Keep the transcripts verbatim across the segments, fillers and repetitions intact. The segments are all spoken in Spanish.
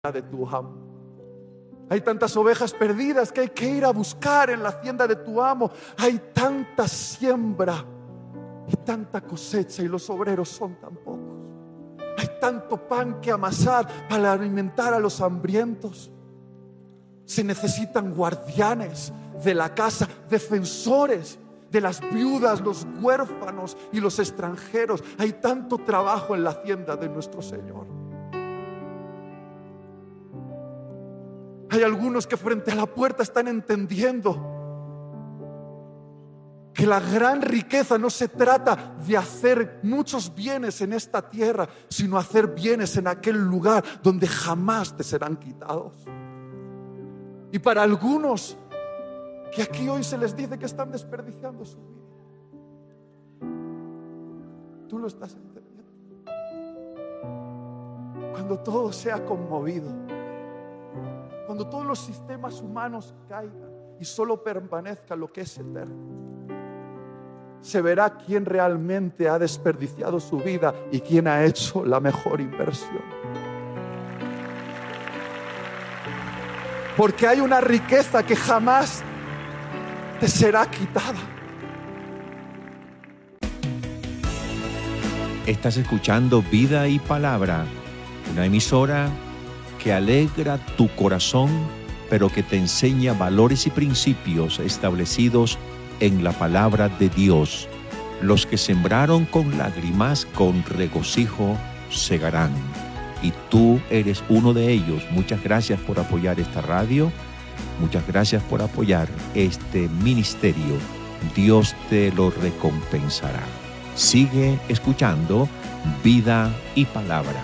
de tu amo. Hay tantas ovejas perdidas que hay que ir a buscar en la hacienda de tu amo. Hay tanta siembra y tanta cosecha y los obreros son tan pocos. Hay tanto pan que amasar para alimentar a los hambrientos. Se necesitan guardianes de la casa, defensores de las viudas, los huérfanos y los extranjeros. Hay tanto trabajo en la hacienda de nuestro Señor. Hay algunos que frente a la puerta están entendiendo que la gran riqueza no se trata de hacer muchos bienes en esta tierra, sino hacer bienes en aquel lugar donde jamás te serán quitados. Y para algunos que aquí hoy se les dice que están desperdiciando su vida, tú lo estás entendiendo. Cuando todo sea conmovido, cuando todos los sistemas humanos caigan y solo permanezca lo que es eterno, se verá quién realmente ha desperdiciado su vida y quién ha hecho la mejor inversión. Porque hay una riqueza que jamás te será quitada. Estás escuchando Vida y Palabra, una emisora que alegra tu corazón, pero que te enseña valores y principios establecidos en la palabra de Dios. Los que sembraron con lágrimas, con regocijo segarán. Y tú eres uno de ellos. Muchas gracias por apoyar esta radio. Muchas gracias por apoyar este ministerio. Dios te lo recompensará. Sigue escuchando Vida y Palabra.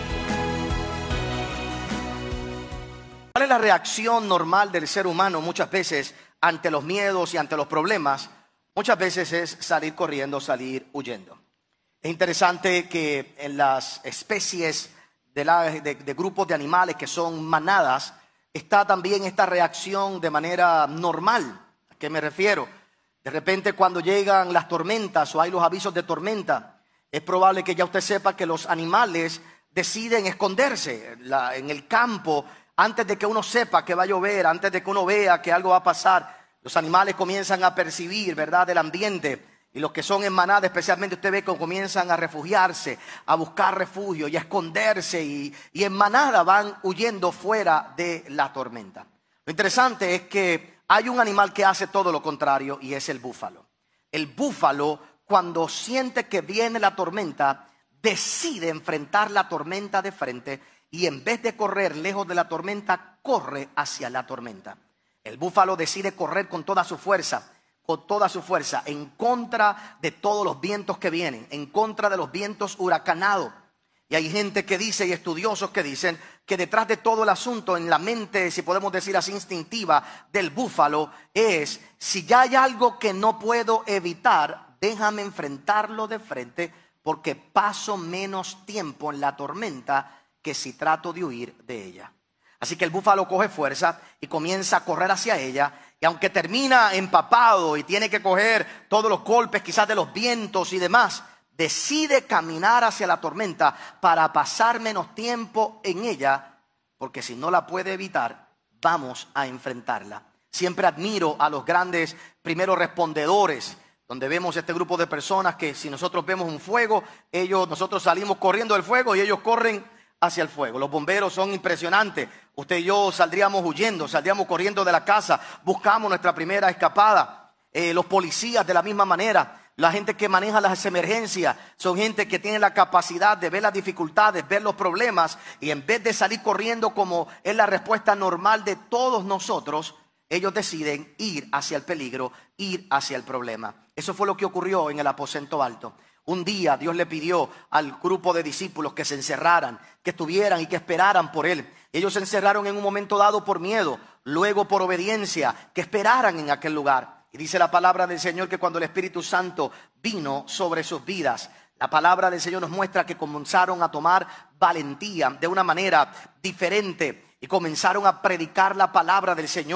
¿Cuál es la reacción normal del ser humano muchas veces ante los miedos y ante los problemas? Muchas veces es salir corriendo, salir huyendo. Es interesante que en las especies de, la, de, de grupos de animales que son manadas, está también esta reacción de manera normal. ¿A qué me refiero? De repente cuando llegan las tormentas o hay los avisos de tormenta, es probable que ya usted sepa que los animales deciden esconderse la, en el campo. Antes de que uno sepa que va a llover, antes de que uno vea que algo va a pasar, los animales comienzan a percibir, ¿verdad?, el ambiente. Y los que son en manada, especialmente usted ve que comienzan a refugiarse, a buscar refugio y a esconderse. Y, y en manada van huyendo fuera de la tormenta. Lo interesante es que hay un animal que hace todo lo contrario y es el búfalo. El búfalo, cuando siente que viene la tormenta, decide enfrentar la tormenta de frente. Y en vez de correr lejos de la tormenta, corre hacia la tormenta. El búfalo decide correr con toda su fuerza, con toda su fuerza, en contra de todos los vientos que vienen, en contra de los vientos huracanados. Y hay gente que dice, y estudiosos que dicen, que detrás de todo el asunto, en la mente, si podemos decir así, instintiva del búfalo, es, si ya hay algo que no puedo evitar, déjame enfrentarlo de frente, porque paso menos tiempo en la tormenta que si trato de huir de ella. Así que el búfalo coge fuerza y comienza a correr hacia ella. Y aunque termina empapado y tiene que coger todos los golpes quizás de los vientos y demás, decide caminar hacia la tormenta para pasar menos tiempo en ella, porque si no la puede evitar, vamos a enfrentarla. Siempre admiro a los grandes primeros respondedores, donde vemos este grupo de personas que si nosotros vemos un fuego, ellos, nosotros salimos corriendo del fuego y ellos corren hacia el fuego. Los bomberos son impresionantes. Usted y yo saldríamos huyendo, saldríamos corriendo de la casa, buscamos nuestra primera escapada. Eh, los policías de la misma manera. La gente que maneja las emergencias son gente que tiene la capacidad de ver las dificultades, ver los problemas, y en vez de salir corriendo como es la respuesta normal de todos nosotros, ellos deciden ir hacia el peligro, ir hacia el problema. Eso fue lo que ocurrió en el aposento alto. Un día Dios le pidió al grupo de discípulos que se encerraran, que estuvieran y que esperaran por Él. Ellos se encerraron en un momento dado por miedo, luego por obediencia, que esperaran en aquel lugar. Y dice la palabra del Señor que cuando el Espíritu Santo vino sobre sus vidas, la palabra del Señor nos muestra que comenzaron a tomar valentía de una manera diferente y comenzaron a predicar la palabra del Señor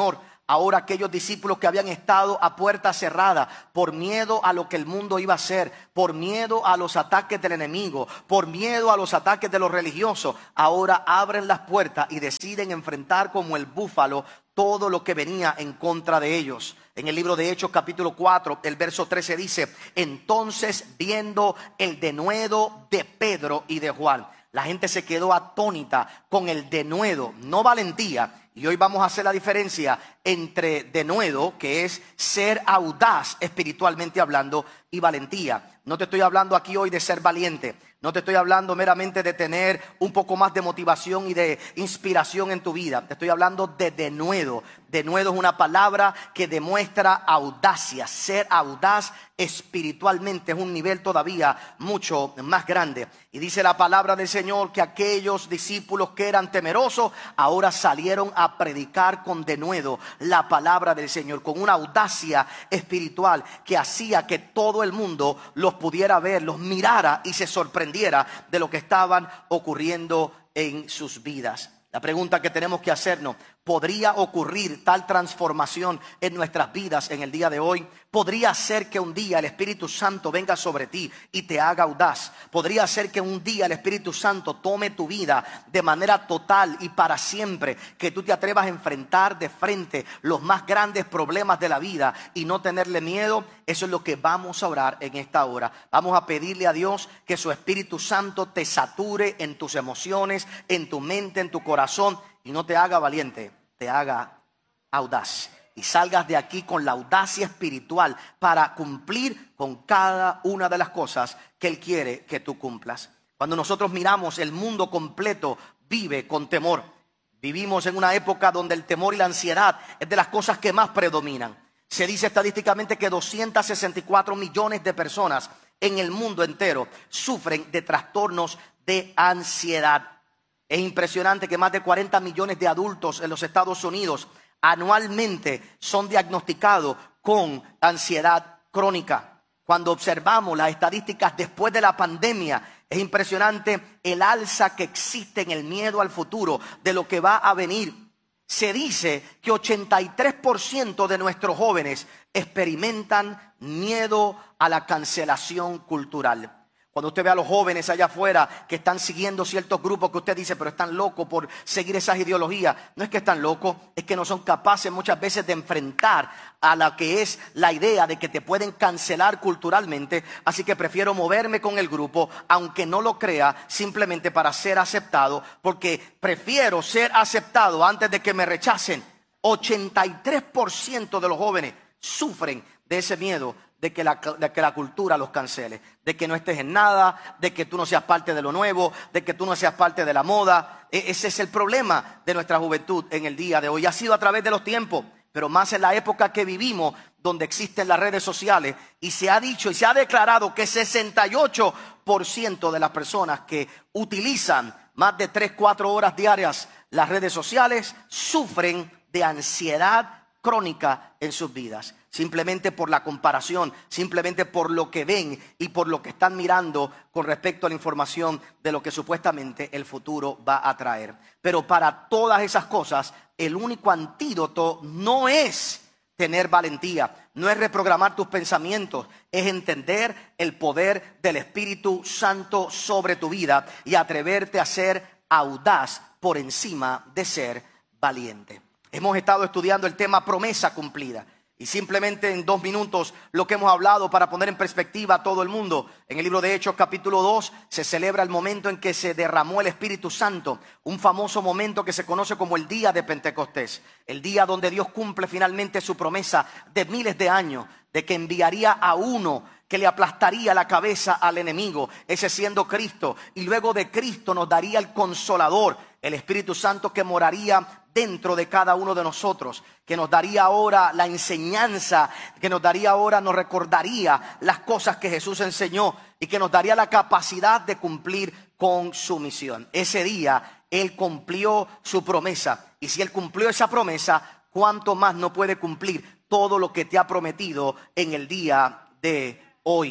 Ahora aquellos discípulos que habían estado a puerta cerrada por miedo a lo que el mundo iba a hacer, por miedo a los ataques del enemigo, por miedo a los ataques de los religiosos, ahora abren las puertas y deciden enfrentar como el búfalo todo lo que venía en contra de ellos. En el libro de Hechos capítulo cuatro, el verso trece dice: entonces viendo el denuedo de Pedro y de Juan. La gente se quedó atónita con el denuedo, no valentía. Y hoy vamos a hacer la diferencia entre denuedo, que es ser audaz espiritualmente hablando, y valentía. No te estoy hablando aquí hoy de ser valiente. No te estoy hablando meramente de tener un poco más de motivación y de inspiración en tu vida. Te estoy hablando de denuedo. Denuedo es una palabra que demuestra audacia. Ser audaz espiritualmente es un nivel todavía mucho más grande. Y dice la palabra del Señor que aquellos discípulos que eran temerosos ahora salieron a predicar con denuedo la palabra del Señor, con una audacia espiritual que hacía que todo el mundo los pudiera ver, los mirara y se sorprendiera de lo que estaban ocurriendo en sus vidas. La pregunta que tenemos que hacernos: ¿podría ocurrir tal transformación en nuestras vidas en el día de hoy? ¿Podría ser que un día el Espíritu Santo venga sobre ti y te haga audaz? ¿Podría ser que un día el Espíritu Santo tome tu vida de manera total y para siempre? Que tú te atrevas a enfrentar de frente los más grandes problemas de la vida y no tenerle miedo. Eso es lo que vamos a orar en esta hora. Vamos a pedirle a Dios que su Espíritu Santo te sature en tus emociones, en tu mente, en tu corazón, y no te haga valiente, te haga audaz. Y salgas de aquí con la audacia espiritual para cumplir con cada una de las cosas que Él quiere que tú cumplas. Cuando nosotros miramos, el mundo completo vive con temor. Vivimos en una época donde el temor y la ansiedad es de las cosas que más predominan. Se dice estadísticamente que doscientos sesenta y cuatro millones de personas en el mundo entero sufren de trastornos de ansiedad. Es impresionante que más de cuarenta millones de adultos en los Estados Unidos anualmente son diagnosticados con ansiedad crónica. Cuando observamos las estadísticas después de la pandemia, es impresionante el alza que existe en el miedo al futuro, de lo que va a venir. Se dice que ochenta y tres por ciento de nuestros jóvenes experimentan miedo a la cancelación cultural. Cuando usted ve a los jóvenes allá afuera que están siguiendo ciertos grupos que usted dice, pero están locos por seguir esas ideologías. No es que están locos, es que no son capaces muchas veces de enfrentar a la que es la idea de que te pueden cancelar culturalmente. Así que prefiero moverme con el grupo, aunque no lo crea, simplemente para ser aceptado, porque prefiero ser aceptado antes de que me rechacen. ochenta y tres por ciento de los jóvenes sufren de ese miedo de que, la, de que la cultura los cancele, de que no estés en nada, de que tú no seas parte de lo nuevo, de que tú no seas parte de la moda. E- ese es el problema de nuestra juventud en el día de hoy. Ha sido a través de los tiempos, pero más en la época que vivimos, donde existen las redes sociales, y se ha dicho y se ha declarado que sesenta y ocho por ciento de las personas que utilizan más de tres, cuatro horas diarias las redes sociales sufren de ansiedad crónica en sus vidas. Simplemente por la comparación, simplemente por lo que ven y por lo que están mirando con respecto a la información de lo que supuestamente el futuro va a traer. Pero para todas esas cosas, el único antídoto no es tener valentía, no es reprogramar tus pensamientos, es entender el poder del Espíritu Santo sobre tu vida y atreverte a ser audaz por encima de ser valiente. Hemos estado estudiando el tema promesa cumplida. Y simplemente en dos minutos lo que hemos hablado para poner en perspectiva a todo el mundo. En el libro de Hechos capítulo dos se celebra el momento en que se derramó el Espíritu Santo. Un famoso momento que se conoce como el día de Pentecostés. El día donde Dios cumple finalmente su promesa de miles de años. De que enviaría a uno que le aplastaría la cabeza al enemigo. Ese siendo Cristo. Y luego de Cristo nos daría el Consolador. El Espíritu Santo que moraría dentro de cada uno de nosotros, que nos daría ahora la enseñanza, que nos daría ahora, nos recordaría las cosas que Jesús enseñó y que nos daría la capacidad de cumplir con su misión. Ese día Él cumplió su promesa, y si Él cumplió esa promesa, ¿cuánto más no puede cumplir todo lo que te ha prometido en el día de hoy?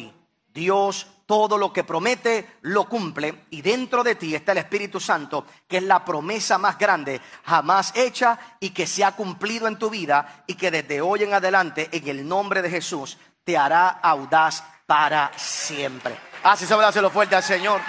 Dios todo lo que promete lo cumple, y dentro de ti está el Espíritu Santo, que es la promesa más grande jamás hecha y que se ha cumplido en tu vida, y que desde hoy en adelante, en el nombre de Jesús, te hará audaz para siempre. Así se va a hacerlo fuerte al Señor.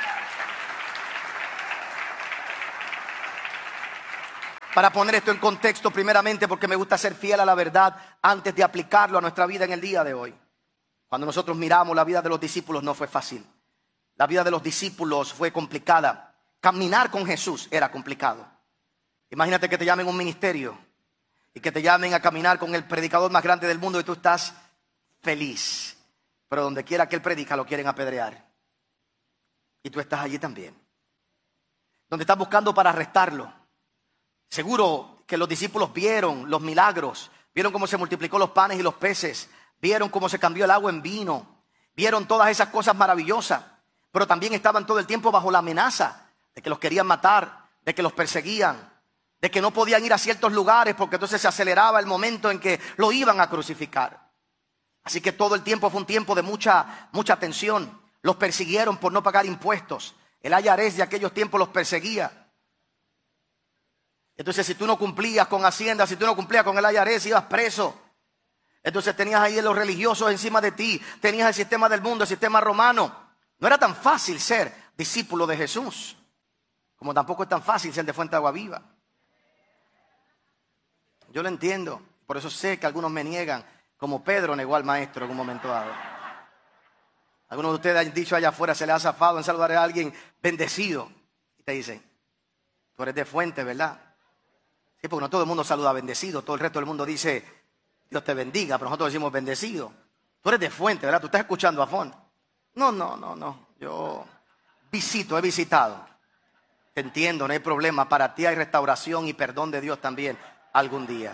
Para poner esto en contexto, primeramente, porque me gusta ser fiel a la verdad antes de aplicarlo a nuestra vida en el día de hoy. Cuando nosotros miramos la vida de los discípulos, no fue fácil. La vida de los discípulos fue complicada. Caminar con Jesús era complicado. Imagínate que te llamen a un ministerio y que te llamen a caminar con el predicador más grande del mundo y tú estás feliz. Pero donde quiera que él predica lo quieren apedrear. Y tú estás allí también. Donde estás buscando para arrestarlo. Seguro que los discípulos vieron los milagros. Vieron cómo se multiplicó los panes y los peces. Vieron cómo se cambió el agua en vino. Vieron todas esas cosas maravillosas. Pero también estaban todo el tiempo bajo la amenaza de que los querían matar, de que los perseguían, de que no podían ir a ciertos lugares porque entonces se aceleraba el momento en que lo iban a crucificar. Así que todo el tiempo fue un tiempo de mucha, mucha tensión. Los persiguieron por no pagar impuestos. El I R S de aquellos tiempos los perseguía. Entonces si tú no cumplías con Hacienda, si tú no cumplías con el I R S, ibas preso. Entonces tenías ahí a los religiosos encima de ti. Tenías el sistema del mundo, el sistema romano. No era tan fácil ser discípulo de Jesús, como tampoco es tan fácil ser de Fuente de Agua Viva. Yo lo entiendo. Por eso sé que algunos me niegan, como Pedro negó al maestro en un momento dado. Algunos de ustedes han dicho allá afuera, se les ha zafado en saludar a alguien bendecido. Y te dicen, tú eres de Fuente, ¿verdad? Sí, porque no todo el mundo saluda bendecido. Todo el resto del mundo dice, Dios te bendiga, pero nosotros decimos bendecido. Tú eres de Fuente, ¿verdad? Tú estás escuchando a Fon. No, no, no, no. Yo visito, he visitado. Te entiendo, no hay problema. Para ti hay restauración y perdón de Dios también algún día.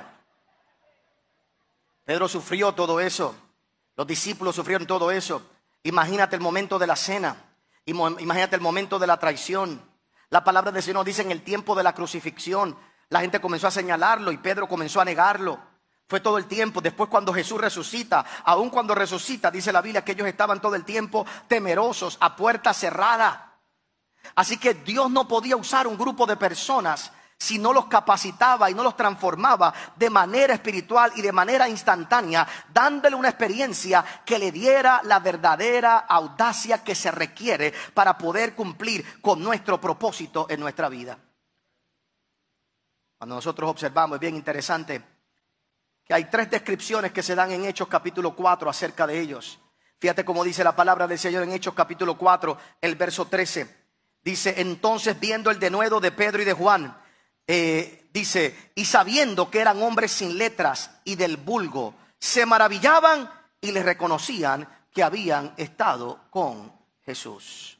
Pedro sufrió todo eso. Los discípulos sufrieron todo eso. Imagínate el momento de la cena. Imagínate el momento de la traición. La palabra del Señor dice en el tiempo de la crucifixión. La gente comenzó a señalarlo y Pedro comenzó a negarlo. Fue todo el tiempo. Después cuando Jesús resucita, aun cuando resucita, dice la Biblia que ellos estaban todo el tiempo temerosos, a puerta cerrada. Así que Dios no podía usar un grupo de personas si no los capacitaba y no los transformaba de manera espiritual y de manera instantánea, dándole una experiencia que le diera la verdadera audacia que se requiere para poder cumplir con nuestro propósito en nuestra vida. Cuando nosotros observamos, es bien interesante que hay tres descripciones que se dan en Hechos capítulo cuatro acerca de ellos. Fíjate cómo dice la palabra del Señor en Hechos capítulo cuatro, el verso trece. Dice, entonces viendo el denuedo de Pedro y de Juan, eh, dice, y sabiendo que eran hombres sin letras y del vulgo, se maravillaban y les reconocían que habían estado con Jesús.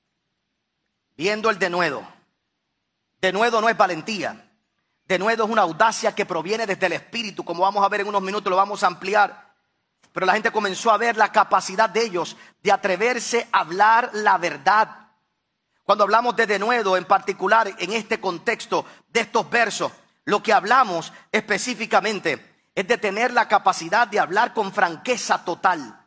Viendo el denuedo. Denuedo no es valentía. Denuedo es una audacia que proviene desde el Espíritu, como vamos a ver en unos minutos, lo vamos a ampliar. Pero la gente comenzó a ver la capacidad de ellos de atreverse a hablar la verdad. Cuando hablamos de denuedo, en particular en este contexto de estos versos, lo que hablamos específicamente es de tener la capacidad de hablar con franqueza total.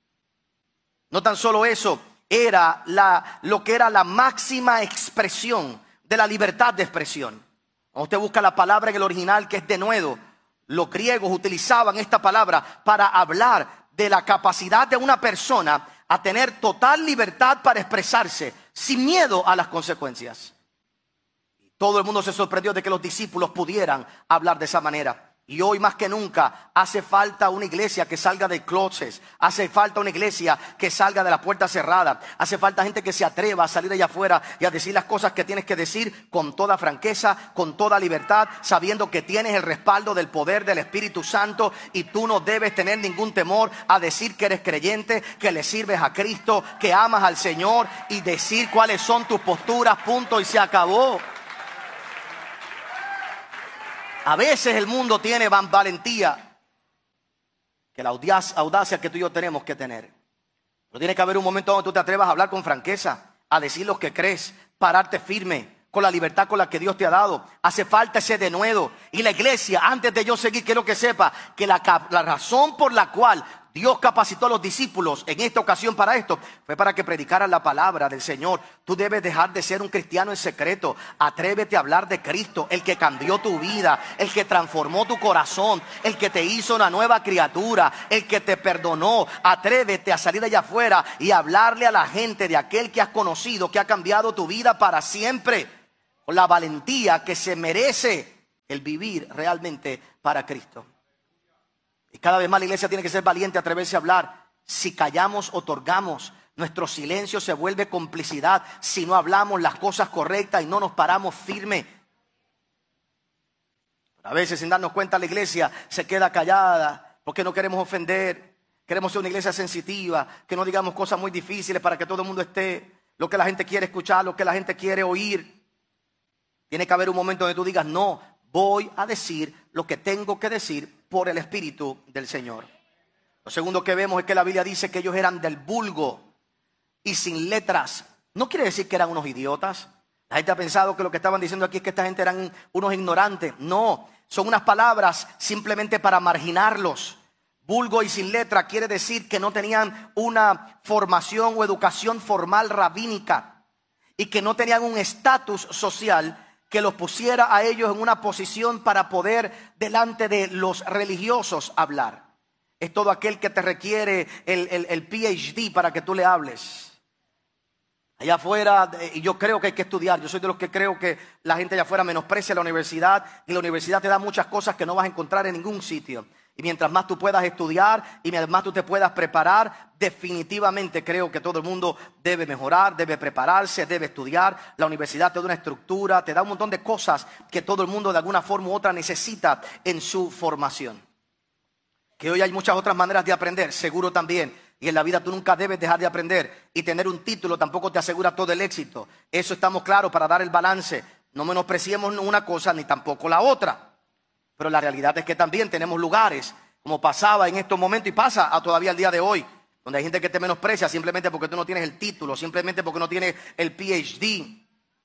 No tan solo eso, era la, lo que era la máxima expresión de la libertad de expresión. Cuando usted busca la palabra en el original que es denuedo, los griegos utilizaban esta palabra para hablar de la capacidad de una persona a tener total libertad para expresarse sin miedo a las consecuencias. Todo el mundo se sorprendió de que los discípulos pudieran hablar de esa manera. Y hoy más que nunca hace falta una iglesia que salga de closets. Hace falta una iglesia que salga de la puerta cerrada. Hace falta gente que se atreva a salir allá afuera y a decir las cosas que tienes que decir con toda franqueza, con toda libertad, sabiendo que tienes el respaldo del poder del Espíritu Santo y tú no debes tener ningún temor a decir que eres creyente, que le sirves a Cristo, que amas al Señor y decir cuáles son tus posturas, punto, y se acabó. A veces el mundo tiene valentía, que la audacia que tú y yo tenemos que tener. Pero tiene que haber un momento donde tú te atrevas a hablar con franqueza, a decir lo que crees, pararte firme, con la libertad con la que Dios te ha dado. Hace falta ese denuedo. Y la iglesia, antes de yo seguir, quiero que sepa que la, la razón por la cual Dios capacitó a los discípulos en esta ocasión para esto. Fue para que predicaran la palabra del Señor. Tú debes dejar de ser un cristiano en secreto. Atrévete a hablar de Cristo, el que cambió tu vida, el que transformó tu corazón, el que te hizo una nueva criatura, el que te perdonó. Atrévete a salir allá afuera y hablarle a la gente de aquel que has conocido, que ha cambiado tu vida para siempre. Con la valentía que se merece el vivir realmente para Cristo. Y cada vez más la iglesia tiene que ser valiente, atreverse a hablar. Si callamos, otorgamos. Nuestro silencio se vuelve complicidad si no hablamos las cosas correctas y no nos paramos firme. A veces, sin darnos cuenta, la iglesia se queda callada porque no queremos ofender. Queremos ser una iglesia sensitiva, que no digamos cosas muy difíciles para que todo el mundo esté. Lo que la gente quiere escuchar, lo que la gente quiere oír. Tiene que haber un momento donde tú digas, no, voy a decir lo que tengo que decir por el Espíritu del Señor. Lo segundo que vemos es que la Biblia dice que ellos eran del vulgo y sin letras. No quiere decir que eran unos idiotas. La gente ha pensado que lo que estaban diciendo aquí es que esta gente eran unos ignorantes. No, son unas palabras simplemente para marginarlos. Vulgo y sin letra quiere decir que no tenían una formación o educación formal rabínica y que no tenían un estatus social que los pusiera a ellos en una posición para poder delante de los religiosos hablar. Es todo aquel que te requiere el, el, el P H D para que tú le hables. Allá afuera, y yo creo que hay que estudiar. Yo soy de los que creo que la gente allá afuera menosprecia la universidad. Y la universidad te da muchas cosas que no vas a encontrar en ningún sitio. Y mientras más tú puedas estudiar y mientras más tú te puedas preparar, definitivamente creo que todo el mundo debe mejorar, debe prepararse, debe estudiar. La universidad te da una estructura, te da un montón de cosas que todo el mundo de alguna forma u otra necesita en su formación. Que hoy hay muchas otras maneras de aprender, seguro también. Y en la vida tú nunca debes dejar de aprender. Y tener un título tampoco te asegura todo el éxito. Eso estamos claros para dar el balance. No menospreciemos una cosa ni tampoco la otra. Pero la realidad es que también tenemos lugares, como pasaba en estos momentos y pasa a todavía el día de hoy, donde hay gente que te menosprecia simplemente porque tú no tienes el título, simplemente porque no tienes el P H D. Y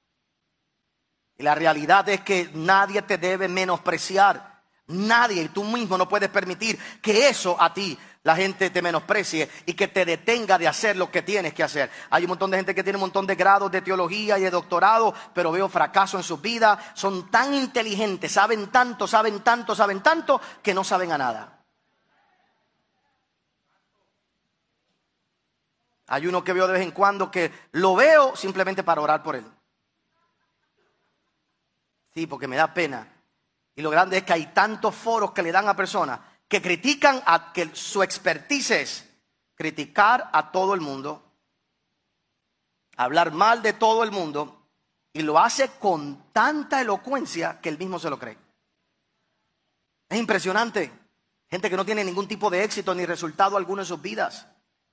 la realidad es que nadie te debe menospreciar. Nadie, y tú mismo no puedes permitir que eso a ti la gente te menosprecie y que te detenga de hacer lo que tienes que hacer. Hay un montón de gente que tiene un montón de grados de teología y de doctorado, pero veo fracaso en sus vidas. Son tan inteligentes, saben tanto, saben tanto, saben tanto, que no saben a nada. Hay uno que veo de vez en cuando que lo veo simplemente para orar por él. Sí, porque me da pena. Y lo grande es que hay tantos foros que le dan a personas que critican, a que su expertise es criticar a todo el mundo, hablar mal de todo el mundo, y lo hace con tanta elocuencia que él mismo se lo cree. Es impresionante. Gente que no tiene ningún tipo de éxito ni resultado alguno en sus vidas.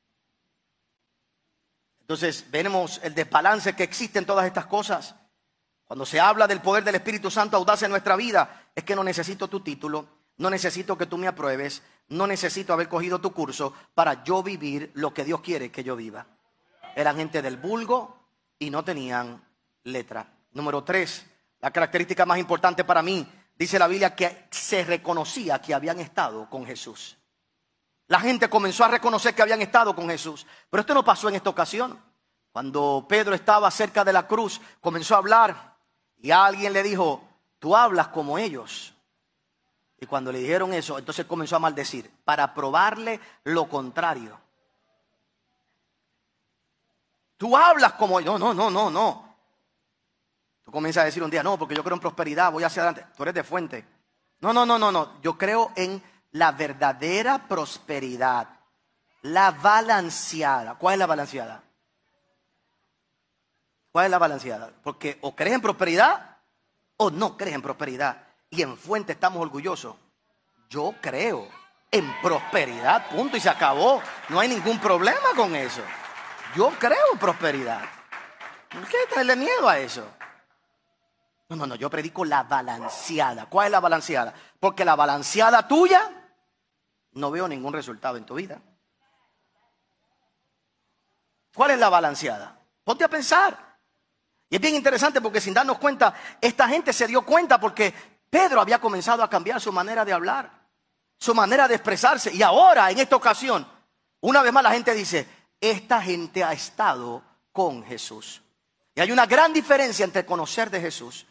Entonces vemos el desbalance que existe en todas estas cosas. Cuando se habla del poder del Espíritu Santo audaz en nuestra vida, es que no necesito tu título, no necesito que tú me apruebes, no necesito haber cogido tu curso para yo vivir lo que Dios quiere que yo viva. Eran gente del vulgo y no tenían letra. Número tres, la característica más importante para mí, dice la Biblia que se reconocía que habían estado con Jesús. La gente comenzó a reconocer que habían estado con Jesús. Pero esto no pasó en esta ocasión. Cuando Pedro estaba cerca de la cruz, comenzó a hablar y alguien le dijo, tú hablas como ellos. Y cuando le dijeron eso, entonces comenzó a maldecir para probarle lo contrario. Tú hablas como ellos. No, no, no, no, no. Tú comienzas a decir un día, no, porque yo creo en prosperidad, voy hacia adelante. Tú eres de fuente. No, no, no, no, no. Yo creo en la verdadera prosperidad. La balanceada. ¿Cuál es la balanceada? ¿Cuál es la balanceada? Porque o crees en prosperidad o no crees en prosperidad. Y en Fuente estamos orgullosos. Yo creo en prosperidad, punto, y se acabó. No hay ningún problema con eso. Yo creo en prosperidad. ¿Por qué traerle miedo a eso? No, no, no, yo predico la balanceada. ¿Cuál es la balanceada? Porque la balanceada tuya, no veo ningún resultado en tu vida. ¿Cuál es la balanceada? Ponte a pensar. Y es bien interesante porque sin darnos cuenta, esta gente se dio cuenta porque Pedro había comenzado a cambiar su manera de hablar. su manera de expresarse. Y ahora, en esta ocasión, una vez más la gente dice, esta gente ha estado con Jesús. Y hay una gran diferencia entre conocer de Jesús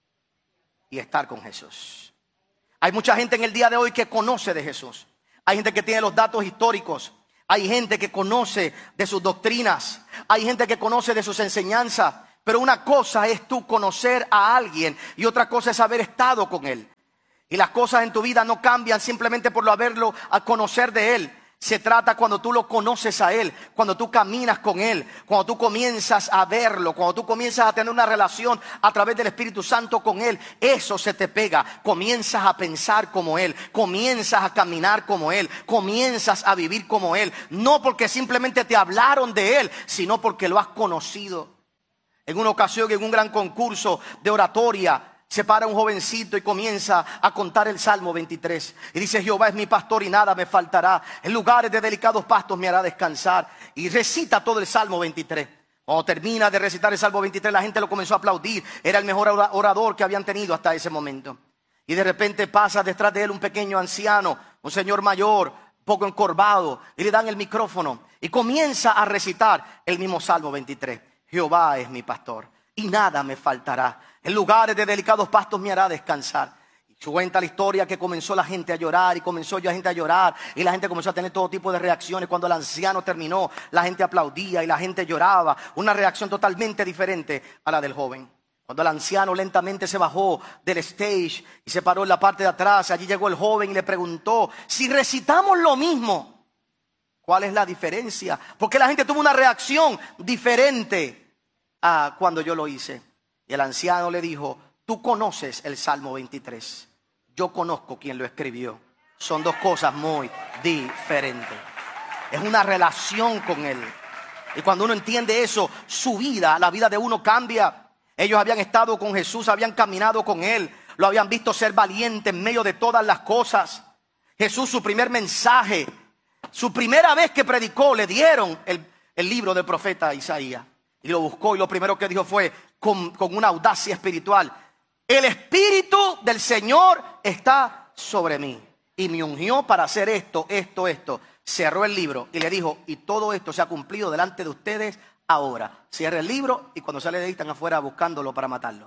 y estar con Jesús. Hay mucha gente en el día de hoy que conoce de Jesús. Hay gente que tiene los datos históricos. Hay gente que conoce de sus doctrinas. Hay gente que conoce de sus enseñanzas. Pero una cosa es tú conocer a alguien y otra cosa es haber estado con él. Y las cosas en tu vida no cambian simplemente por lo haberlo a conocer de él. Se trata cuando tú lo conoces a él, cuando tú caminas con él, cuando tú comienzas a verlo, cuando tú comienzas a tener una relación a través del Espíritu Santo con él. Eso se te pega. Comienzas a pensar como él, comienzas a caminar como él, comienzas a vivir como él. No porque simplemente te hablaron de él, sino porque lo has conocido. En una ocasión, en un gran concurso de oratoria, se para un jovencito y comienza a contar el Salmo veintitrés. Y dice, Jehová es mi pastor y nada me faltará. En lugares de delicados pastos me hará descansar. Y recita todo el Salmo veintitrés. Cuando termina de recitar el Salmo veintitrés, la gente lo comenzó a aplaudir. Era el mejor orador que habían tenido hasta ese momento. Y de repente pasa detrás de él un pequeño anciano, un señor mayor, poco encorvado. Y le dan el micrófono. Y comienza a recitar el mismo Salmo veintitrés. Jehová es mi pastor y nada me faltará. En lugares de delicados pastos me hará descansar. Y cuenta la historia que comenzó la gente a llorar y comenzó la gente a llorar y la gente comenzó a tener todo tipo de reacciones. Cuando el anciano terminó, la gente aplaudía y la gente lloraba. Una reacción totalmente diferente a la del joven. Cuando el anciano lentamente se bajó del stage y se paró en la parte de atrás, allí llegó el joven y le preguntó, si recitamos lo mismo, ¿cuál es la diferencia? Porque la gente tuvo una reacción diferente a cuando yo lo hice. Y el anciano le dijo, tú conoces el Salmo veintitrés. Yo conozco quien lo escribió. Son dos cosas muy diferentes. Es una relación con él. Y cuando uno entiende eso, su vida, la vida de uno cambia. Ellos habían estado con Jesús, habían caminado con él. Lo habían visto ser valiente en medio de todas las cosas. Jesús, su primer mensaje, su primera vez que predicó, le dieron el, el libro del profeta Isaías. Y lo buscó y lo primero que dijo fue con, con una audacia espiritual. El Espíritu del Señor está sobre mí. Y me ungió para hacer esto, esto, esto. Cerró el libro y le dijo, y todo esto se ha cumplido delante de ustedes ahora. Cierra el libro y cuando sale de ahí están afuera buscándolo para matarlo.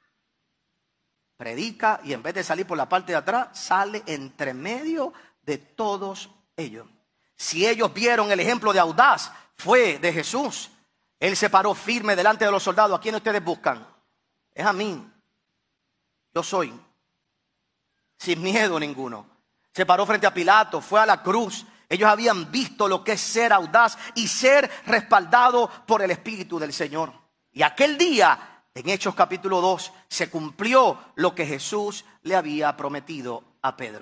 Predica y en vez de salir por la parte de atrás, sale entre medio de todos ellos. Si ellos vieron el ejemplo de audaz, fue de Jesús. Él se paró firme delante de los soldados. ¿A quién ustedes buscan? Es a mí. Yo soy. Sin miedo ninguno. Se paró frente a Pilato, fue a la cruz. Ellos habían visto lo que es ser audaz y ser respaldado por el Espíritu del Señor. Y aquel día, en Hechos capítulo dos, se cumplió lo que Jesús le había prometido a Pedro.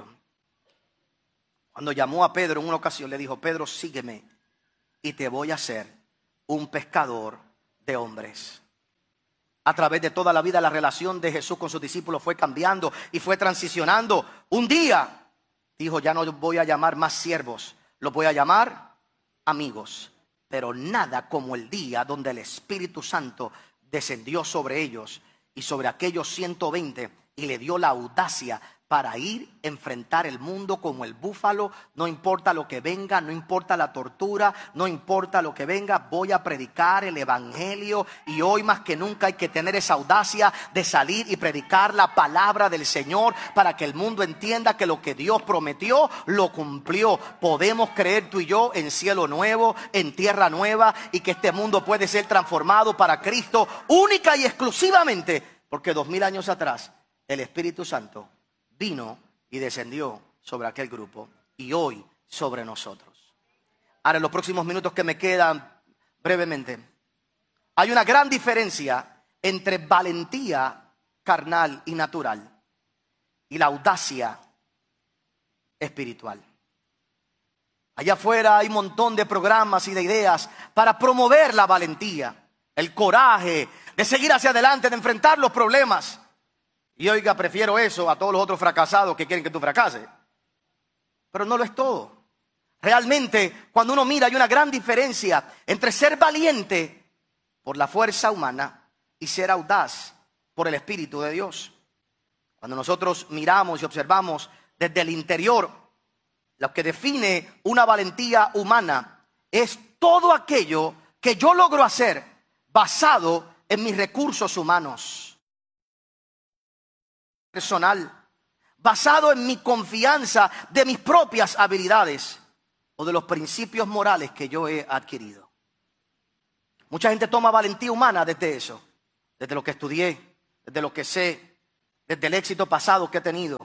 Cuando llamó a Pedro en una ocasión, le dijo, Pedro, sígueme y te voy a hacer un pescador de hombres. A través de toda la vida, la relación de Jesús con sus discípulos fue cambiando y fue transicionando. Un día dijo, ya no voy a llamar más siervos, los voy a llamar amigos. Pero nada como el día donde el Espíritu Santo descendió sobre ellos y sobre aquellos ciento veinte y le dio la audacia para ir a enfrentar el mundo como el búfalo. No importa lo que venga, no importa la tortura, no importa lo que venga, voy a predicar el evangelio. Y hoy más que nunca hay que tener esa audacia de salir y predicar la palabra del Señor para que el mundo entienda que lo que Dios prometió lo cumplió. Podemos creer tú y yo en cielo nuevo, en tierra nueva, y que este mundo puede ser transformado para Cristo única y exclusivamente porque dos mil años atrás el Espíritu Santo vino y descendió sobre aquel grupo y hoy sobre nosotros. Ahora, en los próximos minutos que me quedan, brevemente, hay una gran diferencia entre valentía carnal y natural y la audacia espiritual. Allá afuera hay un montón de programas y de ideas para promover la valentía, el coraje de seguir hacia adelante, de enfrentar los problemas. Y oiga, prefiero eso a todos los otros fracasados que quieren que tú fracases. Pero no lo es todo. Realmente, cuando uno mira, hay una gran diferencia entre ser valiente por la fuerza humana y ser audaz por el Espíritu de Dios. Cuando nosotros miramos y observamos desde el interior, lo que define una valentía humana es todo aquello que yo logro hacer basado en mis recursos humanos, personal, basado en mi confianza de mis propias habilidades o de los principios morales que yo he adquirido. Mucha gente toma valentía humana desde eso, desde lo que estudié, desde lo que sé, desde el éxito pasado que he tenido,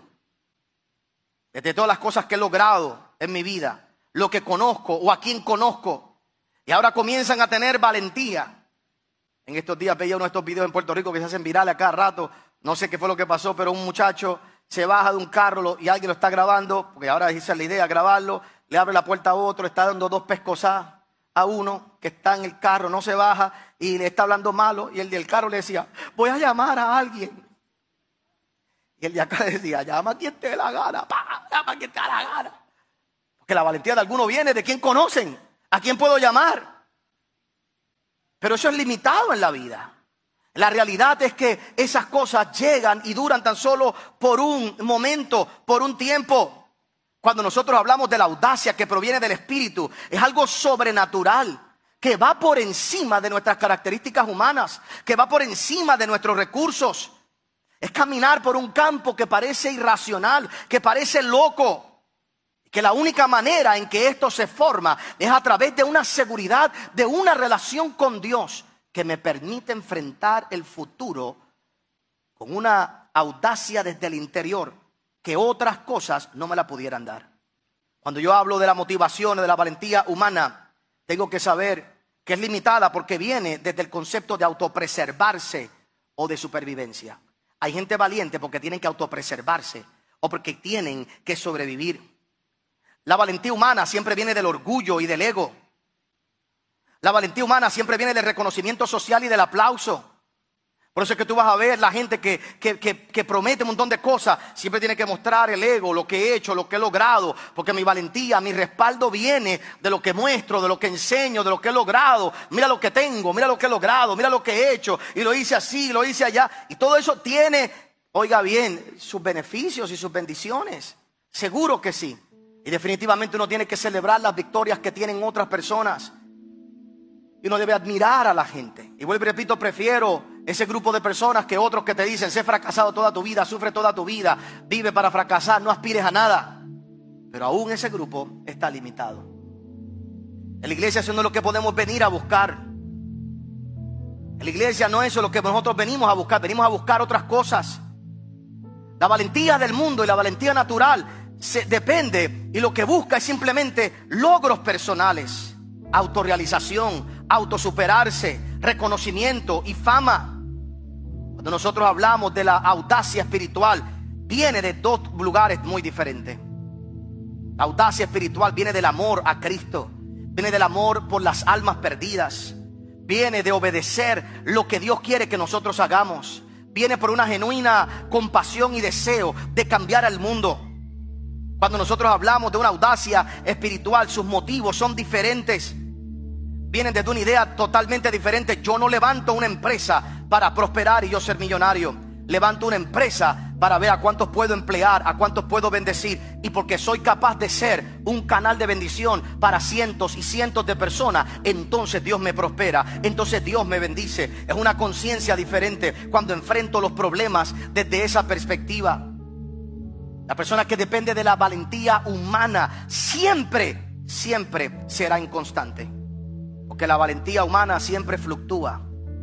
desde todas las cosas que he logrado en mi vida, lo que conozco o a quien conozco, y ahora comienzan a tener valentía. En estos días veía uno de estos videos en Puerto Rico que se hacen virales a cada rato. No sé qué fue lo que pasó, pero un muchacho se baja de un carro y alguien lo está grabando, porque ahora esa es la idea, grabarlo. Le abre la puerta a otro, está dando dos pescosadas a uno que está en el carro, no se baja y le está hablando malo. Y el del carro le decía, voy a llamar a alguien. Y el de acá decía, llama a quien te dé la gana, pa, llama a quien te dé la gana. Porque la valentía de alguno viene de quien conocen, a quién puedo llamar. Pero eso es limitado en la vida. La realidad es que esas cosas llegan y duran tan solo por un momento, por un tiempo. Cuando nosotros hablamos de la audacia que proviene del Espíritu, es algo sobrenatural, que va por encima de nuestras características humanas, que va por encima de nuestros recursos. Es caminar por un campo que parece irracional, que parece loco. Que la única manera en que esto se forma es a través de una seguridad, de una relación con Dios que me permite enfrentar el futuro con una audacia desde el interior que otras cosas no me la pudieran dar. Cuando yo hablo de la motivación, de la valentía humana, tengo que saber que es limitada porque viene desde el concepto de autopreservarse o de supervivencia. Hay gente valiente porque tienen que autopreservarse o porque tienen que sobrevivir. La valentía humana siempre viene del orgullo y del ego. La valentía humana siempre viene del reconocimiento social y del aplauso. Por eso es que tú vas a ver la gente que, que, que, que promete un montón de cosas. Siempre tiene que mostrar el ego, lo que he hecho, lo que he logrado. Porque mi valentía, mi respaldo viene de lo que muestro, de lo que enseño, de lo que he logrado. Mira lo que tengo, mira lo que he logrado, mira lo que he hecho. Y lo hice así, lo hice allá. Y todo eso tiene, oiga bien, sus beneficios y sus bendiciones. Seguro que sí. Y definitivamente uno tiene que celebrar las victorias que tienen otras personas. Y uno debe admirar a la gente. Y vuelvo y repito, prefiero ese grupo de personas que otros que te dicen, sé fracasado toda tu vida, sufre toda tu vida, vive para fracasar, no aspires a nada. Pero aún ese grupo está limitado. En la iglesia eso no es lo que podemos venir a buscar. En la iglesia no es eso lo que nosotros venimos a buscar, venimos a buscar otras cosas. La valentía del mundo y la valentía natural se depende y lo que busca es simplemente logros personales, autorrealización, autosuperarse, reconocimiento y fama. Cuando nosotros hablamos de la audacia espiritual, viene de dos lugares muy diferentes. La audacia espiritual viene del amor a Cristo, viene del amor por las almas perdidas, viene de obedecer lo que Dios quiere que nosotros hagamos, viene por una genuina compasión y deseo de cambiar al mundo. Cuando nosotros hablamos de una audacia espiritual, sus motivos son diferentes. Vienen desde una idea totalmente diferente. Yo no levanto una empresa para prosperar y yo ser millonario. Levanto una empresa para ver a cuántos puedo emplear, a cuántos puedo bendecir. Y porque soy capaz de ser un canal de bendición para cientos y cientos de personas, entonces Dios me prospera, entonces Dios me bendice. Es una conciencia diferente cuando enfrento los problemas desde esa perspectiva. La persona que depende de la valentía humana siempre, siempre será inconstante. Porque la valentía humana siempre fluctúa.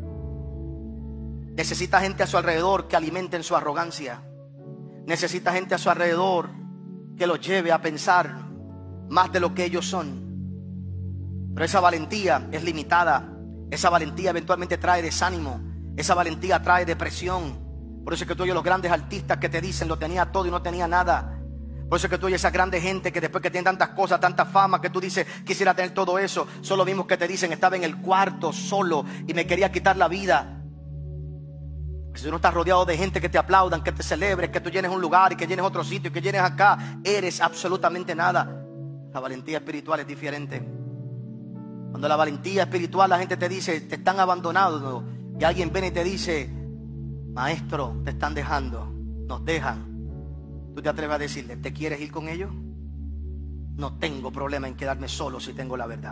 Necesita gente a su alrededor que alimenten su arrogancia. Necesita gente a su alrededor que los lleve a pensar más de lo que ellos son. Pero esa valentía es limitada. Esa valentía eventualmente trae desánimo. Esa valentía trae depresión. Por eso es que tú oyes los grandes artistas que te dicen lo tenía todo y no tenía nada. Por eso es que tú oyes esa grande gente que después que tiene tantas cosas, tanta fama, que tú dices quisiera tener todo eso. Son los mismos que te dicen estaba en el cuarto solo y me quería quitar la vida. Si tú no estás rodeado de gente que te aplaudan, que te celebres, que tú llenes un lugar y que llenes otro sitio y que llenes acá, eres absolutamente nada. La valentía espiritual es diferente. Cuando la valentía espiritual la gente te dice te están abandonando y alguien viene y te dice maestro, te están dejando, nos dejan. ¿Tú te atreves a decirle, ¿te quieres ir con ellos? no tengo problema en quedarme solo si tengo la verdad.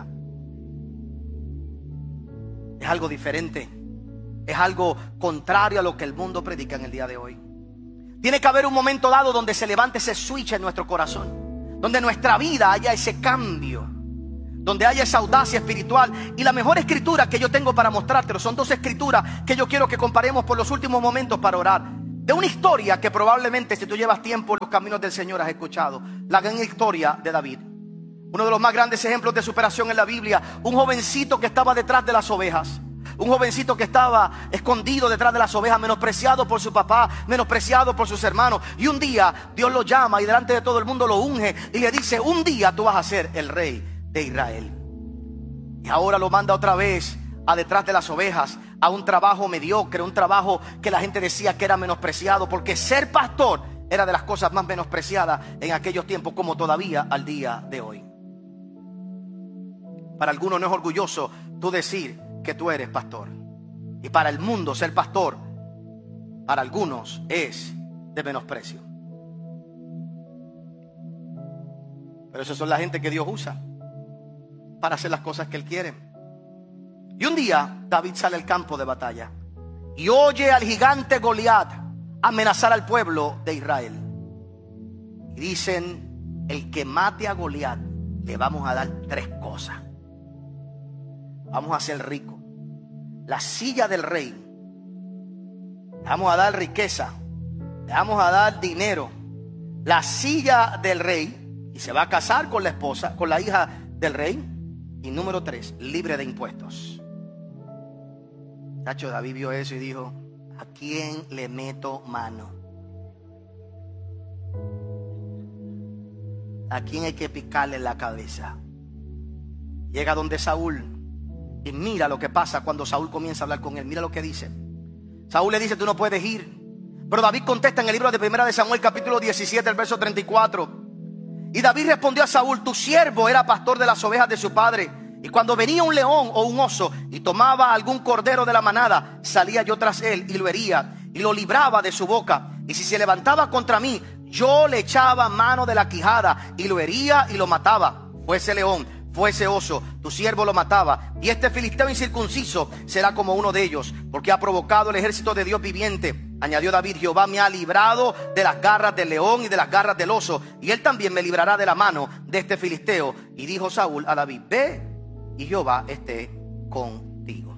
Es algo diferente. Es algo contrario a lo que el mundo predica en el día de hoy. Tiene que haber un momento dado donde se levante ese switch en nuestro corazón, donde en nuestra vida haya ese cambio, donde haya esa audacia espiritual. Y la mejor escritura que yo tengo para mostrártelo son dos escrituras que yo quiero que comparemos por los últimos momentos para orar. De una historia que probablemente, si tú llevas tiempo en los caminos del Señor, has escuchado. La gran historia de David, uno de los más grandes ejemplos de superación en la Biblia. Un jovencito que estaba detrás de las ovejas, un jovencito que estaba escondido detrás de las ovejas, menospreciado por su papá, menospreciado por sus hermanos. Y un día Dios lo llama y delante de todo el mundo lo unge y le dice: un día tú vas a ser el rey de Israel. Y ahora lo manda otra vez a detrás de las ovejas, a un trabajo mediocre, un trabajo que la gente decía que era menospreciado, porque ser pastor era de las cosas más menospreciadas en aquellos tiempos, como todavía al día de hoy. Para algunos no es orgulloso tú decir que tú eres pastor, y para el mundo ser pastor, para algunos es de menosprecio. Pero esos son la gente que Dios usa para hacer las cosas que Él quiere. Y un día David sale al campo de batalla y oye al gigante Goliat amenazar al pueblo de Israel. Y dicen: el que mate a Goliat le vamos a dar tres cosas. Vamos a ser ricos, la silla del rey, le vamos a dar riqueza, le vamos a dar dinero, la silla del rey, y se va a casar con la esposa, con la hija del rey. Y número tres, libre de impuestos. Chacho, David vio eso y dijo: ¿a quién le meto mano? ¿A quién hay que picarle en la cabeza? Llega donde Saúl y mira lo que pasa cuando Saúl comienza a hablar con él. Mira lo que dice. Saúl le dice: tú no puedes ir. Pero David contesta en el libro de Primera de Samuel, capítulo diecisiete, el verso treinta y cuatro. Y David respondió a Saúl: tu siervo era pastor de las ovejas de su padre, y cuando venía un león o un oso y tomaba algún cordero de la manada, salía yo tras él y lo hería y lo libraba de su boca. Y si se levantaba contra mí, yo le echaba mano de la quijada y lo hería y lo mataba. Fuese león, fuese oso, tu siervo lo mataba. Y este filisteo incircunciso será como uno de ellos, porque ha provocado el ejército de Dios viviente. Añadió David: Jehová me ha librado de las garras del león y de las garras del oso, y él también me librará de la mano de este filisteo. Y dijo Saúl a David: ve, y Jehová esté contigo.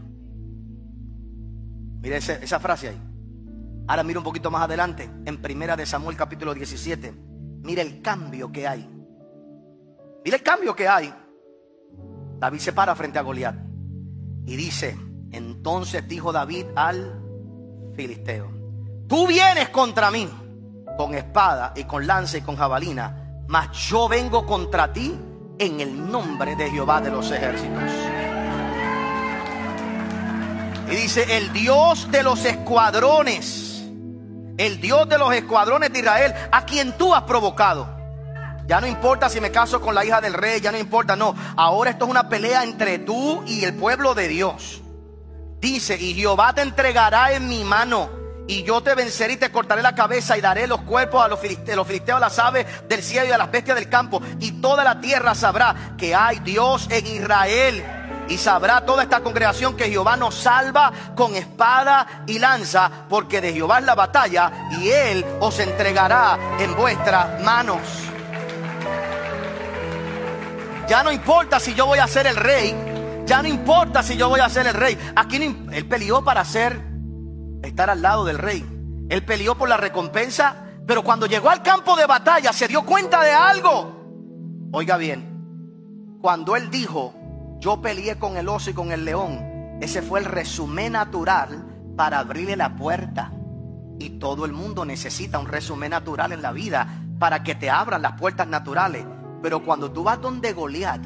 Mira esa, esa frase ahí. Ahora mira un poquito más adelante, en Primera de Samuel, capítulo diecisiete. Mira el cambio que hay. Mira el cambio que hay. David se para frente a Goliat y dice: entonces dijo David al filisteo: tú vienes contra mí con espada y con lanza y con jabalina, mas yo vengo contra ti en el nombre de Jehová de los ejércitos. Y dice: el Dios de los escuadrones, el Dios de los escuadrones de Israel, a quien tú has provocado. Ya no importa si me caso con la hija del rey, ya no importa, no. Ahora esto es una pelea entre tú y el pueblo de Dios. Dice: y Jehová te entregará en mi mano, y yo te venceré y te cortaré la cabeza, y daré los cuerpos a los filisteos, los filisteos, a las aves del cielo y a las bestias del campo. Y toda la tierra sabrá que hay Dios en Israel. Y sabrá toda esta congregación que Jehová nos salva con espada y lanza, porque de Jehová es la batalla, y Él os entregará en vuestras manos. Ya no importa si yo voy a ser el rey. Ya no importa si yo voy a ser el rey. Aquí no, él peleó para ser, estar al lado del rey. Él peleó por la recompensa. Pero cuando llegó al campo de batalla se dio cuenta de algo. Oiga bien, cuando él dijo: yo peleé con el oso y con el león, ese fue el resumen natural para abrirle la puerta. Y todo el mundo necesita un resumen natural en la vida para que te abran las puertas naturales. Pero cuando tú vas donde Goliat,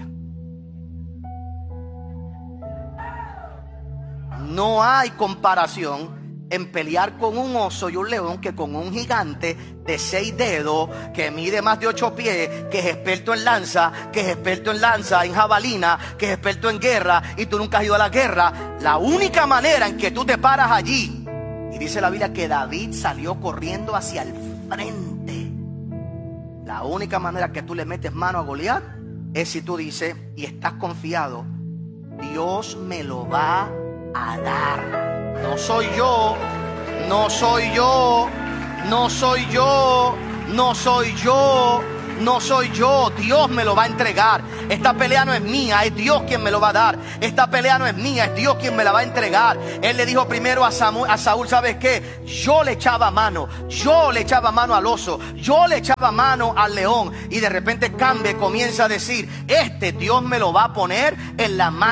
no hay comparación en pelear con un oso y un león que con un gigante de seis dedos, que mide más de ocho pies, que es experto en lanza, que es experto en lanza, en jabalina, que es experto en guerra, y tú nunca has ido a la guerra. La única manera en que tú te paras allí, y dice la Biblia que David salió corriendo hacia el frente. La La única manera que tú le metes mano a Goliat es si tú dices y estás confiado: Dios me lo va a dar. No soy yo, no soy yo, no soy yo, no soy yo, no soy yo. Dios me lo va a entregar. Esta pelea no es mía, es Dios quien me lo va a dar. Esta pelea no es mía, es Dios quien me la va a entregar. Él le dijo primero a, Samuel, a Saúl: ¿sabes qué? Yo le echaba mano, yo le echaba mano al oso, yo le echaba mano al león. Y de repente cambia y comienza a decir: este Dios me lo va a poner en la mano